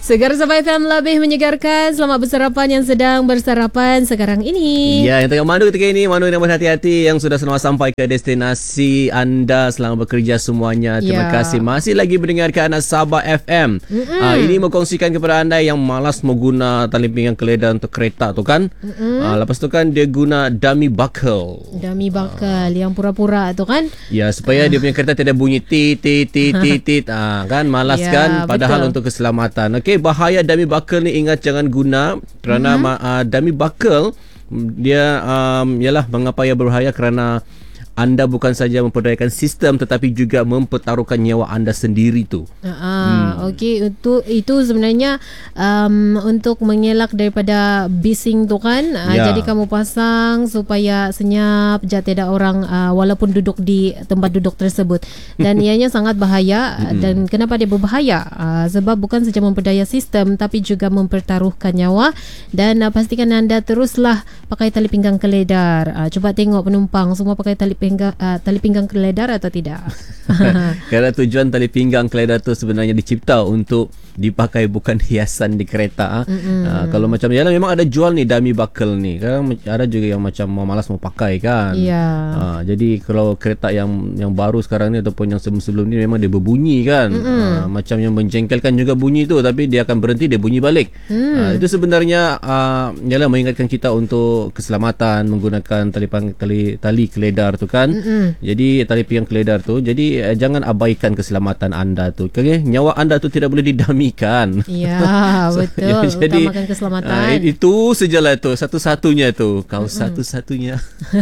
Segar Sabah FM lebih menyegarkan. Selamat bersarapan yang sedang bersarapan sekarang ini. Ya, yang tengah mandu ketika ini, mandu yang berhati-hati, yang sudah selamat sampai ke destinasi anda. Selamat bekerja semuanya. Terima kasih masih lagi mendengarkan Sabah FM. Ini mau kongsikan kepada anda yang malas mengguna tali pinggang keledar untuk kereta tu kan. Lepas tu kan dia guna dummy buckle. Dummy buckle yang pura-pura tu kan. Ya, supaya dia punya kereta tidak bunyi tit tit tit tit tit. Kan malas kan, padahal betul. Untuk keselamatan. Okey, bahaya dummy buckle ni, ingat jangan guna kerana dummy buckle dia ialah mengapa ia berbahaya kerana anda bukan saja memperdayakan sistem tetapi juga mempertaruhkan nyawa anda sendiri tu. Okey, itu sebenarnya untuk mengelak daripada bising tu kan. Jadi kamu pasang supaya senyap, tidak orang walaupun duduk di tempat duduk tersebut. Dan ianya sangat bahaya. Dan kenapa dia berbahaya? Sebab bukan saja memperdaya sistem tapi juga mempertaruhkan nyawa. Dan pastikan anda teruslah pakai tali pinggang keledar. Cuba tengok penumpang semua pakai tali pinggang keledar atau tidak? Kerana tujuan tali pinggang keledar tu sebenarnya dicipta untuk dipakai, bukan hiasan di kereta. Kalau macam yalah, memang ada jual ni dummy buckle ni. Kadang ada juga yang macam malas mau pakai kan. Jadi kalau kereta yang baru sekarang ni ataupun yang sebelum ni memang dia berbunyi kan. Macam yang menjengkelkan juga bunyi tu, tapi dia akan berhenti, dia bunyi balik. Itu sebenarnya yalah mengingatkan kita untuk keselamatan menggunakan tali keledar tu kan. Jadi tali pinggang keledar tu, jadi jangan abaikan keselamatan anda tu. Okay? Nyawa anda tu tidak boleh didamikan. Ya, betul. Jadi utamakan keselamatan. Itu sajalah tu, satu-satunya tu. Kau satu-satunya.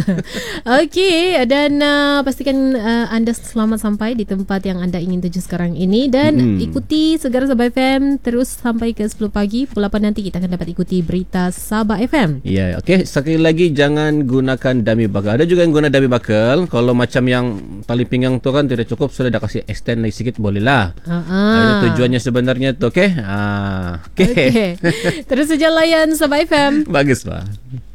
Okey, dan pastikan anda selamat sampai di tempat yang anda ingin tuju sekarang ini. Dan ikuti Segar Sabah FM terus sampai ke 10 pagi. Pukul 8 nanti kita akan dapat ikuti berita Sabah FM. Ya, okey. Sekali lagi jangan gunakan dummy buckle. Ada juga yang guna dummy buckle. Kalau macam yang tali pinggang tu kan tidak cukup, sudah dah kasih extend lagi sikit, boleh lah. Itu tujuannya sebenarnya tu. Okey. Okey. Terus saja layan Sabah FM. Bagus, Pak.